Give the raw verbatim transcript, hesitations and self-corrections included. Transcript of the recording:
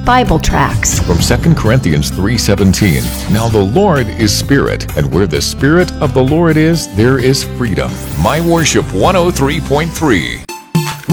Bible tracts. From Second Corinthians three seventeen, now the Lord is Spirit, and where the Spirit of the Lord is, there is freedom. My Worship one oh three point three.